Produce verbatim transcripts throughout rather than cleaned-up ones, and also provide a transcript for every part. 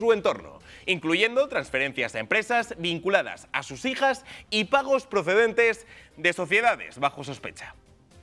su entorno, incluyendo transferencias a empresas vinculadas a sus hijas y pagos procedentes de sociedades bajo sospecha.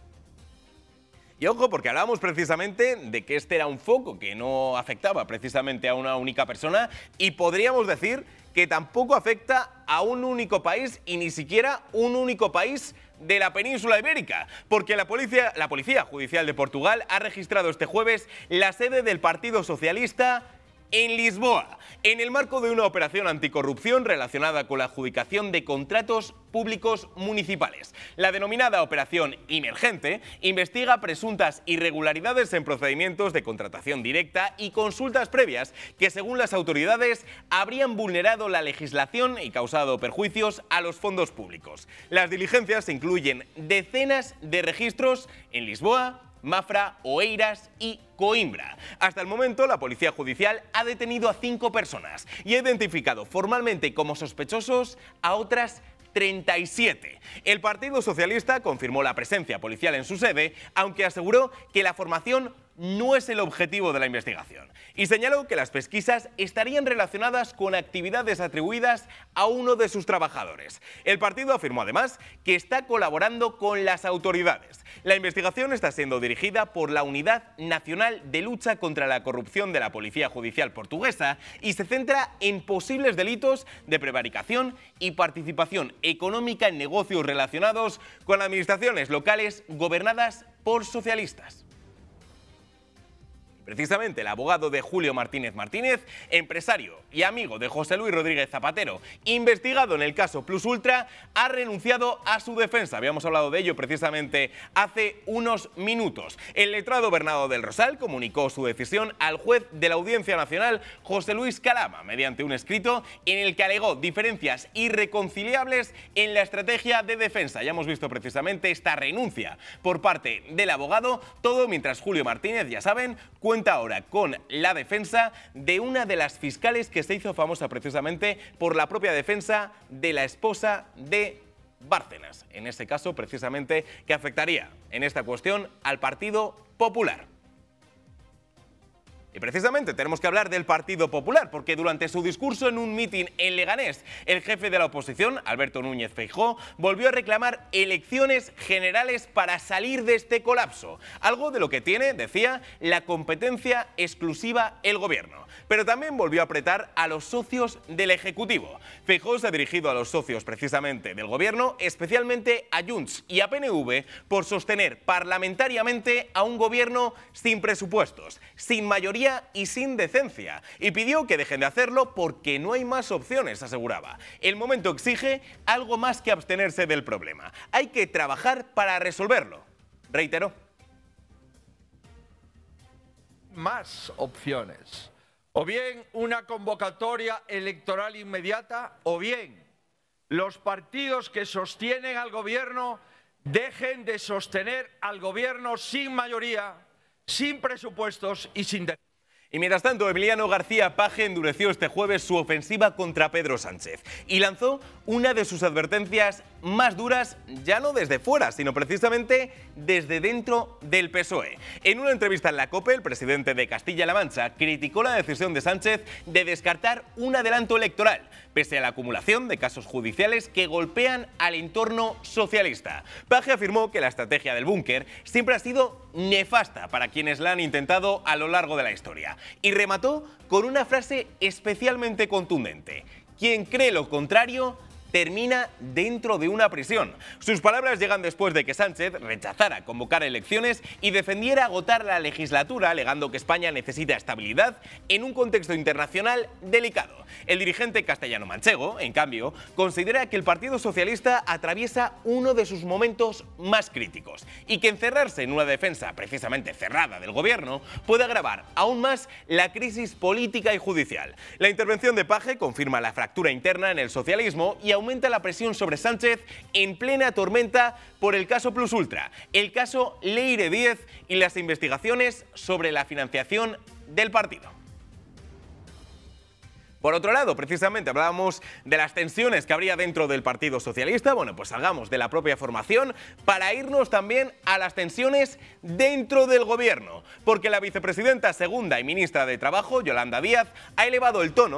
Y ojo, porque hablábamos precisamente de que este era un foco que no afectaba precisamente a una única persona y podríamos decir que tampoco afecta a un único país y ni siquiera un único país de la península ibérica, porque la policía, la Policía Judicial de Portugal ha registrado este jueves la sede del Partido Socialista en Lisboa, en el marco de una operación anticorrupción relacionada con la adjudicación de contratos públicos municipales. La denominada Operación Emergente investiga presuntas irregularidades en procedimientos de contratación directa y consultas previas que, según las autoridades, habrían vulnerado la legislación y causado perjuicios a los fondos públicos. Las diligencias incluyen decenas de registros en Lisboa, Mafra, Oeiras y Coimbra. Hasta el momento, la Policía Judicial ha detenido a cinco personas y ha identificado formalmente como sospechosos a otras treinta y siete. El Partido Socialista confirmó la presencia policial en su sede, aunque aseguró que la formación no es el objetivo de la investigación y señaló que las pesquisas estarían relacionadas con actividades atribuidas a uno de sus trabajadores. El partido afirmó además que está colaborando con las autoridades. La investigación está siendo dirigida por la Unidad Nacional de Lucha contra la Corrupción de la Policía Judicial Portuguesa y se centra en posibles delitos de prevaricación y participación económica en negocios relacionados con administraciones locales gobernadas por socialistas. Precisamente el abogado de Julio Martínez Martínez, empresario y amigo de José Luis Rodríguez Zapatero, investigado en el caso Plus Ultra, ha renunciado a su defensa. Habíamos hablado de ello precisamente hace unos minutos. El letrado Bernardo del Rosal comunicó su decisión al juez de la Audiencia Nacional, José Luis Calama, mediante un escrito en el que alegó diferencias irreconciliables en la estrategia de defensa. Ya hemos visto precisamente esta renuncia por parte del abogado, todo mientras Julio Martínez, ya saben, cuenta ahora con la defensa de una de las fiscales que se hizo famosa precisamente por la propia defensa de la esposa de Bárcenas, en este caso precisamente que afectaría en esta cuestión al Partido Popular. Y precisamente tenemos que hablar del Partido Popular, porque durante su discurso en un mitin en Leganés, el jefe de la oposición, Alberto Núñez Feijóo, volvió a reclamar elecciones generales para salir de este colapso, algo de lo que tiene, decía, la competencia exclusiva el gobierno. Pero también volvió a apretar a los socios del Ejecutivo. Feijóo se ha dirigido a los socios precisamente del gobierno, especialmente a Junts y a P N V, por sostener parlamentariamente a un gobierno sin presupuestos, sin mayoría y sin decencia, y pidió que dejen de hacerlo porque no hay más opciones, aseguraba. El momento exige algo más que abstenerse del problema. Hay que trabajar para resolverlo, reiteró. Más opciones. O bien una convocatoria electoral inmediata, o bien los partidos que sostienen al gobierno dejen de sostener al gobierno sin mayoría, sin presupuestos y sin decencia. Y mientras tanto, Emiliano García Paje endureció este jueves su ofensiva contra Pedro Sánchez y lanzó una de sus advertencias más duras, ya no desde fuera, sino precisamente desde dentro del P S O E. En una entrevista en la COPE, el presidente de Castilla-La Mancha criticó la decisión de Sánchez de descartar un adelanto electoral, pese a la acumulación de casos judiciales que golpean al entorno socialista. Paje afirmó que la estrategia del búnker siempre ha sido nefasta para quienes la han intentado a lo largo de la historia. Y remató con una frase especialmente contundente: quien cree lo contrario termina dentro de una prisión. Sus palabras llegan después de que Sánchez rechazara convocar elecciones y defendiera agotar la legislatura, alegando que España necesita estabilidad en un contexto internacional delicado. El dirigente castellano-manchego, en cambio, considera que el Partido Socialista atraviesa uno de sus momentos más críticos y que encerrarse en una defensa precisamente cerrada del gobierno puede agravar aún más la crisis política y judicial. La intervención de Paje confirma la fractura interna en el socialismo y aumenta la presión sobre Sánchez en plena tormenta por el caso Plus Ultra, el caso Leire Díez y las investigaciones sobre la financiación del partido. Por otro lado, precisamente hablábamos de las tensiones que habría dentro del Partido Socialista. Bueno, pues salgamos de la propia formación para irnos también a las tensiones dentro del gobierno, porque la vicepresidenta segunda y ministra de Trabajo, Yolanda Díaz, ha elevado el tono